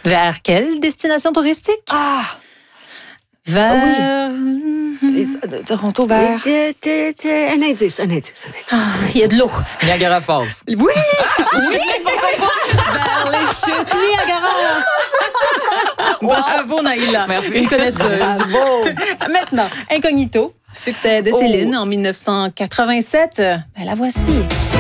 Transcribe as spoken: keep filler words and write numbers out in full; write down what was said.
Vers quelle destination touristique? Ah! Vers... Les- de- Toronto vers... T- t- t- Un indice, un indice, un indice. Ah, il y a de l'eau. Niagara Falls. Oui! Oui! Vers les chutes Niagara. Bravo, Naïla. Merci. Une connaisseuse. Bravo! Maintenant, Incognito, succès de Céline en mille neuf cent quatre-vingt-sept. Ben, la voici.